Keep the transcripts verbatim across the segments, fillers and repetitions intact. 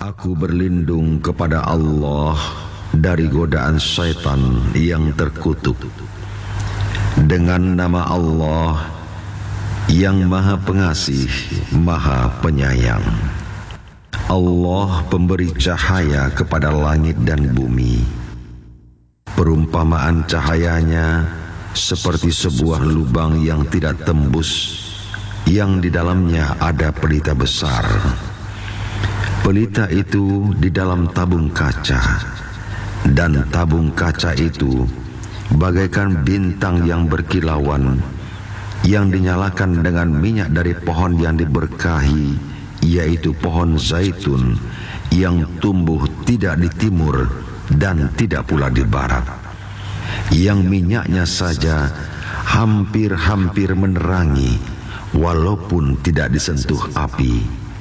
Aku berlindung kepada Allah dari godaan syaitan yang terkutuk. Dengan nama Allah yang Maha Pengasih, Maha Penyayang. Allah pemberi cahaya kepada langit dan bumi. Perumpamaan cahayanya seperti sebuah lubang yang tidak tembus, yang di dalamnya ada pelita besar. Pelita itu di dalam tabung kaca, dan tabung kaca itu bagaikan bintang yang berkilauan, yang dinyalakan dengan minyak dari pohon yang diberkahi, yaitu pohon zaitun yang tumbuh tidak di timur dan tidak pula di barat, yang minyaknya saja hampir-hampir menerangi walaupun tidak disentuh api.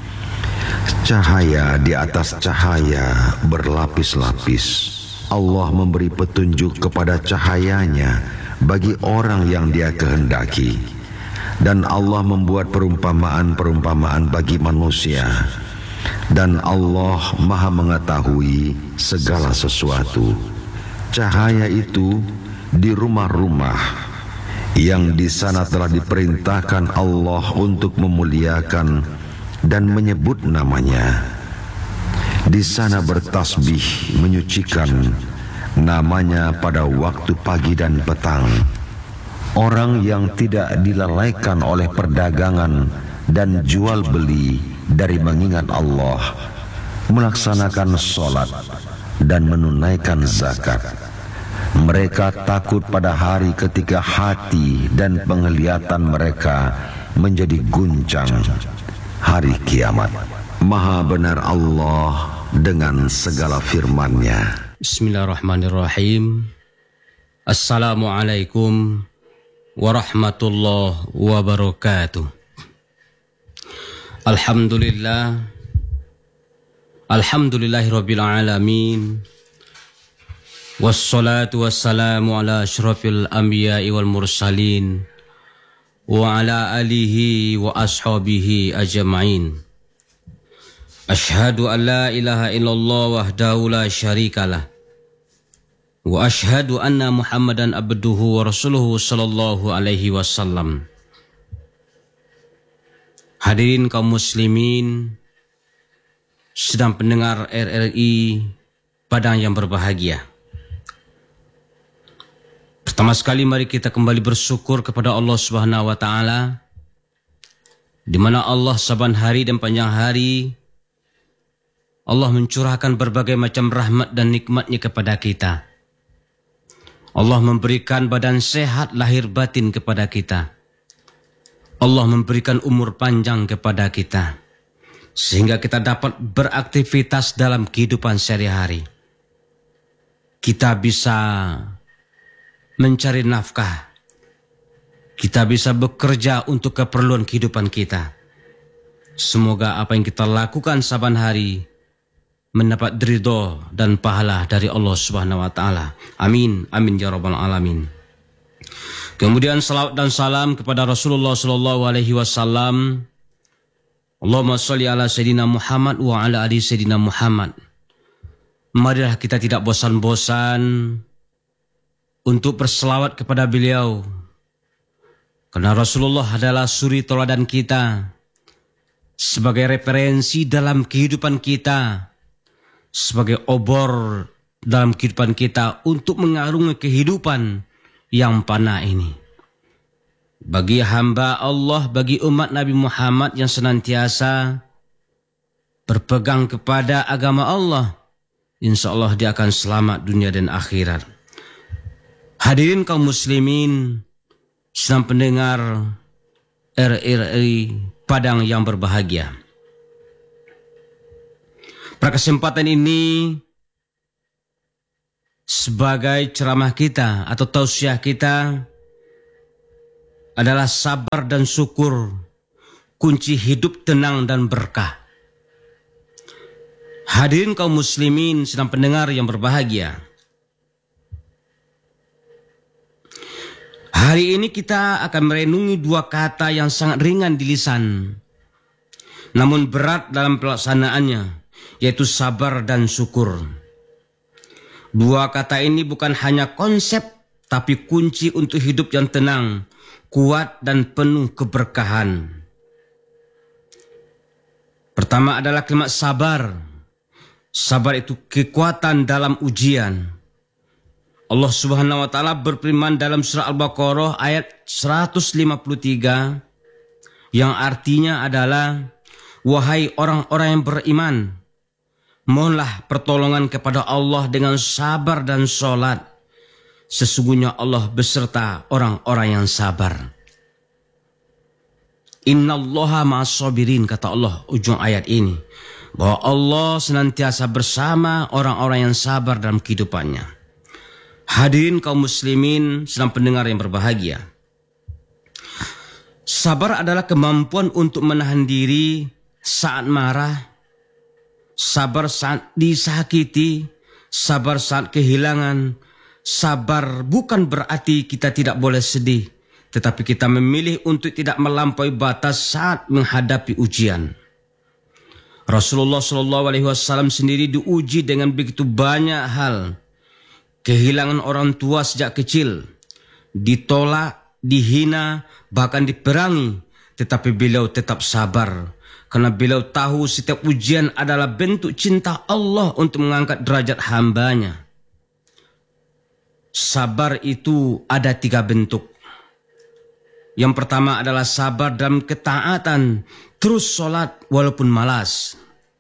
Cahaya di atas cahaya berlapis-lapis. Allah memberi petunjuk kepada cahayanya bagi orang yang Dia kehendaki. Dan Allah membuat perumpamaan-perumpamaan bagi manusia. Dan Allah Maha mengetahui segala sesuatu. Cahaya itu di rumah-rumah yang di sana telah diperintahkan Allah untuk memuliakan dan menyebut namanya. Di sana bertasbih, menyucikan namanya pada waktu pagi dan petang. Orang yang tidak dilalaikan oleh perdagangan dan jual beli dari mengingat Allah, melaksanakan sholat dan menunaikan zakat. Mereka takut pada hari ketika hati dan penglihatan mereka menjadi guncang, hari kiamat. Maha benar Allah dengan segala firman-Nya. Bismillahirrahmanirrahim. Assalamualaikum warahmatullahi wabarakatuh. Alhamdulillah. Alhamdulillahirabbil alamin. Wassalatu wassalamu ala asyrafil anbiya'i wal mursalin wa ala alihi wa ashabihi ajma'in. Ashhadu an la ilaha illallah wahdahu la syarikalah wa ashhadu anna Muhammadan abduhu wa rasuluhu sallallahu alaihi wasallam. Hadirin kaum muslimin, sedang pendengar R R I Padang yang berbahagia. Pertama sekali mari kita kembali bersyukur kepada Allah Subhanahu wa taala, di mana Allah saban hari dan panjang hari Allah mencurahkan berbagai macam rahmat dan nikmatnya kepada kita. Allah memberikan badan sehat lahir batin kepada kita. Allah memberikan umur panjang kepada kita, sehingga kita dapat beraktivitas dalam kehidupan sehari-hari. Kita bisa mencari nafkah. Kita bisa bekerja untuk keperluan kehidupan kita. Semoga apa yang kita lakukan saban hari mendapat ridho dan pahala dari Allah Subhanahu wa taala. Amin, amin ya rabbal alamin. Kemudian salawat dan salam kepada Rasulullah sallallahu alaihi wasallam. Allahumma shalli ala sayyidina Muhammad wa ala ali sayyidina Muhammad. Marilah kita tidak bosan-bosan untuk berselawat kepada beliau, karena Rasulullah adalah suri teladan kita, sebagai referensi dalam kehidupan kita, sebagai obor dalam kehidupan kita untuk mengarungi kehidupan yang fana ini. Bagi hamba Allah, bagi umat Nabi Muhammad yang senantiasa berpegang kepada agama Allah, insya Allah dia akan selamat dunia dan akhirat. Hadirin kaum muslimin, sedang pendengar R R I Padang yang berbahagia. Pada kesempatan ini, sebagai ceramah kita atau tausiah kita adalah sabar dan syukur, kunci hidup tenang dan berkah. Hadirin kaum muslimin sedang pendengar yang berbahagia. Hari ini kita akan merenungi dua kata yang sangat ringan di lisan, namun berat dalam pelaksanaannya, yaitu sabar dan syukur. Dua kata ini bukan hanya konsep, tapi kunci untuk hidup yang tenang, kuat dan penuh keberkahan. Pertama adalah kalimat sabar. Sabar itu kekuatan dalam ujian. Allah Subhanahu wa taala berfirman dalam surah Al-Baqarah ayat seratus lima puluh tiga yang artinya adalah, wahai orang-orang yang beriman, mohonlah pertolongan kepada Allah dengan sabar dan sholat. Sesungguhnya Allah beserta orang-orang yang sabar. Innallaha ma'as-sabirin, kata Allah ujung ayat ini, bahwa Allah senantiasa bersama orang-orang yang sabar dalam kehidupannya. Hadirin kaum muslimin sedang pendengar yang berbahagia. Sabar adalah kemampuan untuk menahan diri saat marah, sabar saat disakiti, sabar saat kehilangan. Sabar bukan berarti kita tidak boleh sedih, tetapi kita memilih untuk tidak melampaui batas saat menghadapi ujian. Rasulullah shallallahu alaihi wasallam sendiri diuji dengan begitu banyak hal. Kehilangan orang tua sejak kecil, ditolak, dihina, bahkan diperangi, tetapi beliau tetap sabar. Karena beliau tahu setiap ujian adalah bentuk cinta Allah untuk mengangkat derajat hambanya. Sabar itu ada tiga bentuk. Yang pertama adalah sabar dalam ketaatan, terus sholat walaupun malas.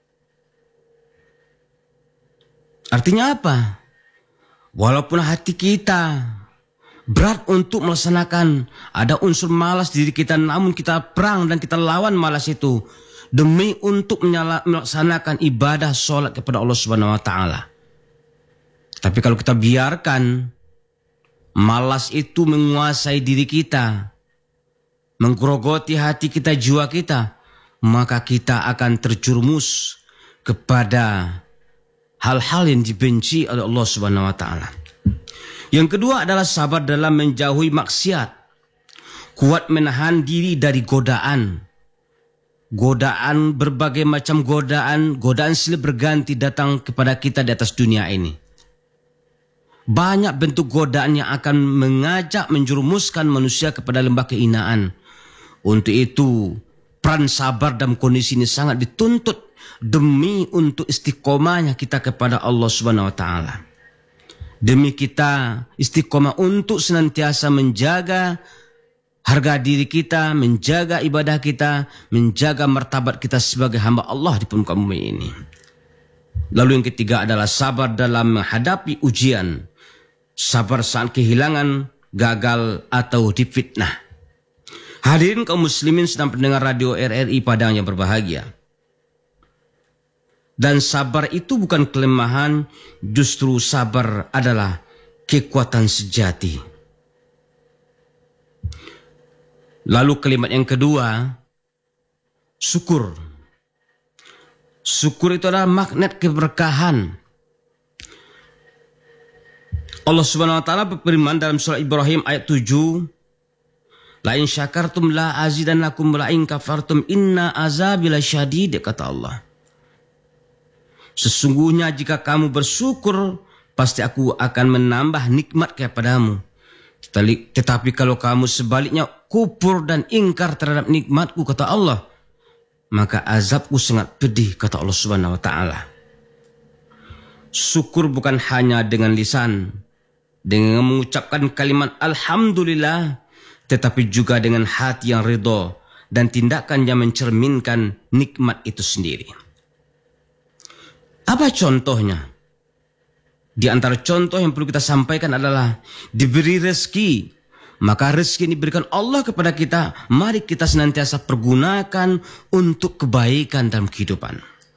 Artinya apa? Walaupun hati kita berat untuk melaksanakan, ada unsur malas di diri kita, namun kita perang dan kita lawan malas itu demi untuk melaksanakan ibadah sholat kepada Allah Subhanahu wa taala. Tapi kalau kita biarkan malas itu menguasai diri kita, menggerogoti hati kita, jiwa kita, maka kita akan terjerumus kepada hal-hal yang dibenci oleh Allah Subhanahu wa taala. Yang kedua adalah sabar dalam menjauhi maksiat. Kuat menahan diri dari godaan. Godaan, berbagai macam godaan, godaan silih berganti datang kepada kita di atas dunia ini. Banyak bentuk godaan yang akan mengajak menjerumuskan manusia kepada lembah kehinaan. Untuk itu, peran sabar dalam kondisi ini sangat dituntut demi untuk istiqomahnya kita kepada Allah Subhanahu wa taala. Demi kita istiqomah untuk senantiasa menjaga harga diri kita, menjaga ibadah kita, menjaga martabat kita sebagai hamba Allah di muka bumi ini. Lalu yang ketiga adalah sabar dalam menghadapi ujian. Sabar saat kehilangan, gagal, atau difitnah. Hadirin kaum muslimin sedang pendengar radio R R I Padang yang berbahagia. Dan sabar itu bukan kelemahan, justru sabar adalah kekuatan sejati. Lalu kalimat yang kedua, syukur. Syukur itu adalah magnet keberkahan. Allah Subhanahu wa taala berfirman dalam surah Ibrahim ayat tujuh, la in syakartum la azidannakum wa la in kafartum inna azabi lasyadid, kata Allah. Sesungguhnya jika kamu bersyukur, pasti aku akan menambah nikmat kepadamu. Tetapi kalau kamu sebaliknya kufur dan ingkar terhadap nikmatku, kata Allah, maka azabku sangat pedih, kata Allah Subhanahu wa taala. Syukur bukan hanya dengan lisan, dengan mengucapkan kalimat alhamdulillah, tetapi juga dengan hati yang ridho dan tindakan yang mencerminkan nikmat itu sendiri. Apa contohnya? Di antara contoh yang perlu kita sampaikan adalah diberi rezeki, maka rezeki ini diberikan Allah kepada kita, mari kita senantiasa pergunakan untuk kebaikan dalam kehidupan.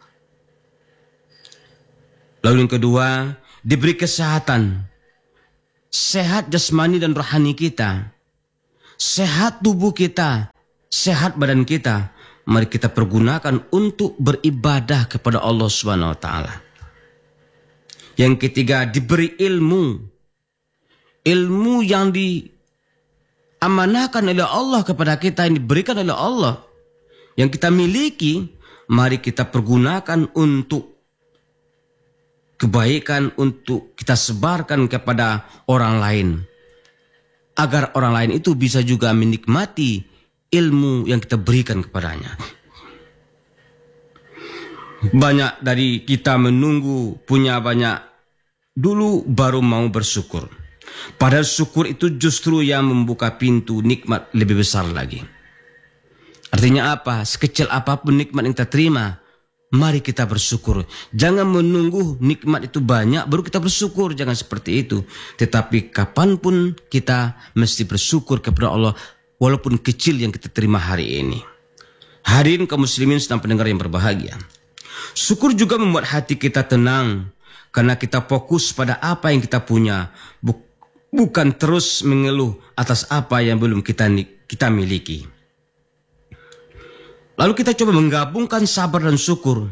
Lalu yang kedua, diberi kesehatan, sehat jasmani dan rohani kita, sehat tubuh kita, sehat badan kita, mari kita pergunakan untuk beribadah kepada Allah Subhanahu wa taala. Yang ketiga, diberi ilmu. Ilmu yang diamanahkan oleh Allah kepada kita, yang diberikan oleh Allah, yang kita miliki, mari kita pergunakan untuk kebaikan, untuk kita sebarkan kepada orang lain, agar orang lain itu bisa juga menikmati ilmu yang kita berikan kepadanya. Banyak dari kita menunggu punya banyak dulu baru mau bersyukur. Padahal syukur itu justru yang membuka pintu nikmat lebih besar lagi. Artinya apa? Sekecil apapun nikmat yang kita terima, mari kita bersyukur. Jangan menunggu nikmat itu banyak baru kita bersyukur. Jangan seperti itu. Tetapi kapanpun kita mesti bersyukur kepada Allah, walaupun kecil yang kita terima hari ini. Hadirin kaum muslimin sedang pendengar yang berbahagia. Syukur juga membuat hati kita tenang, karena kita fokus pada apa yang kita punya, bukan terus mengeluh atas apa yang belum kita kita miliki. Lalu kita coba menggabungkan sabar dan syukur.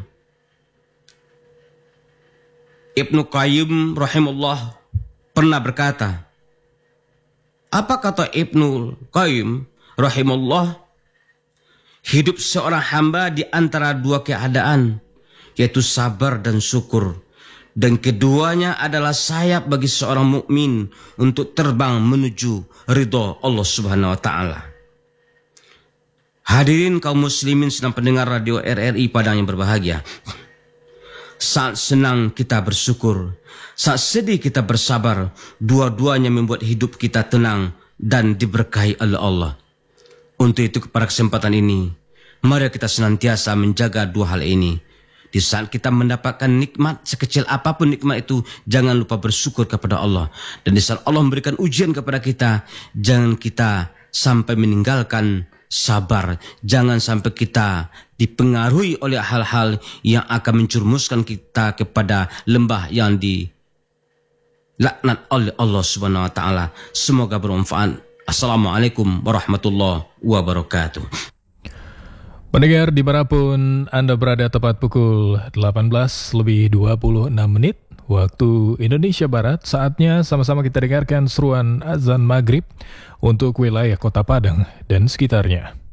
Ibnu Qayyim rahimahullah pernah berkata, apa kata Ibnu Qayyim rahimahullah? Hidup seorang hamba di antara dua keadaan, yaitu sabar dan syukur. Dan keduanya adalah sayap bagi seorang mukmin untuk terbang menuju ridha Allah Subhanahu wa taala. Hadirin kaum muslimin sedang pendengar radio R R I Padang yang berbahagia. Saat senang kita bersyukur, saat sedih kita bersabar, dua-duanya membuat hidup kita tenang dan diberkahi oleh Allah. Untuk itu pada kesempatan ini, mari kita senantiasa menjaga dua hal ini. Di saat kita mendapatkan nikmat, sekecil apapun nikmat itu, jangan lupa bersyukur kepada Allah. Dan di saat Allah memberikan ujian kepada kita, jangan kita sampai meninggalkan sabar. Jangan sampai kita dipengaruhi oleh hal-hal yang akan menjerumuskan kita kepada lembah yang dilaknat oleh Allah Subhanahu wa taala. Semoga bermanfaat. Assalamualaikum warahmatullahi wabarakatuh. Pendengar dimanapun Anda berada, tepat pukul delapan belas lebih dua puluh enam menit waktu Indonesia Barat. Saatnya sama-sama kita dengarkan seruan azan maghrib untuk wilayah Kota Padang dan sekitarnya.